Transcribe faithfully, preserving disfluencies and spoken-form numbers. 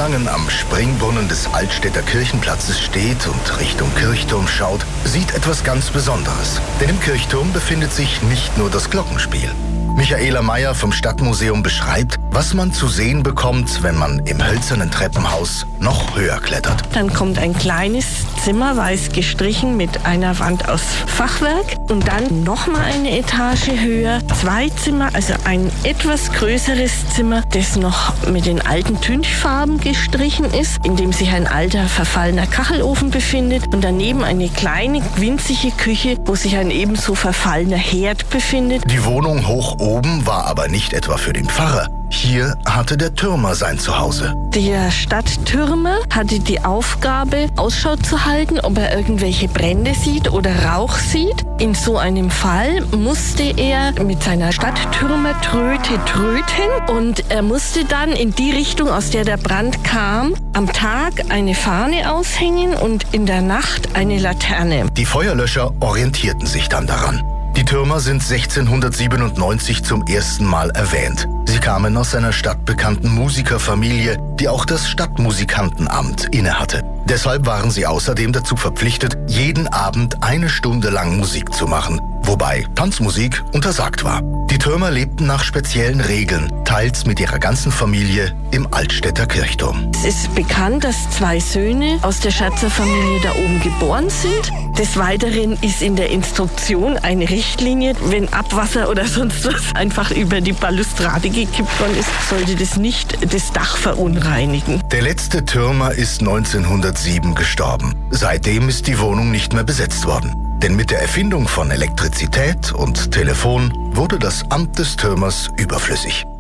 Langen am Springbrunnen des Altstädter Kirchenplatzes steht und Richtung Kirchturm schaut, sieht etwas ganz Besonderes. Denn im Kirchturm befindet sich nicht nur das Glockenspiel. Michaela Meyer vom Stadtmuseum beschreibt, was man zu sehen bekommt, wenn man im hölzernen Treppenhaus noch höher klettert. Dann kommt ein kleines Zimmer, weiß gestrichen, mit einer Wand aus Fachwerk. Und dann nochmal eine Etage höher, zwei Zimmer, also ein etwas größeres Zimmer, das noch mit den alten Tünchfarben gestrichen ist, in dem sich ein alter, verfallener Kachelofen befindet. Und daneben eine kleine, winzige Küche, wo sich ein ebenso verfallener Herd befindet. Die Wohnung hoch oben war aber nicht etwa für den Pfarrer. Hier hatte der Türmer sein Zuhause. Der Stadttürmer hatte die Aufgabe, Ausschau zu halten, ob er irgendwelche Brände sieht oder Rauch sieht. In so einem Fall musste er mit seiner Stadttürmertröte tröten und er musste dann in die Richtung, aus der der Brand kam, am Tag eine Fahne aushängen und in der Nacht eine Laterne. Die Feuerlöscher orientierten sich dann daran. Die Türmer sind sechzehnhundertsiebenundneunzig zum ersten Mal erwähnt. Sie kamen aus einer stadtbekannten Musikerfamilie, die auch das Stadtmusikantenamt innehatte. Deshalb waren sie außerdem dazu verpflichtet, jeden Abend eine Stunde lang Musik zu machen, wobei Tanzmusik untersagt war. Die Türmer lebten nach speziellen Regeln, teils mit ihrer ganzen Familie im Altstädter Kirchturm. Es ist bekannt, dass zwei Söhne aus der Scherzer-Familie da oben geboren sind. Des Weiteren ist in der Instruktion eine Richtlinie, wenn Abwasser oder sonst was einfach über die Balustrade gekippt worden ist, sollte das nicht das Dach verunreinigen. Der letzte Türmer ist neunzehnhundertsieben gestorben. Seitdem ist die Wohnung nicht mehr besetzt worden. Denn mit der Erfindung von Elektrizität und Telefon wurde das Amt des Türmers überflüssig.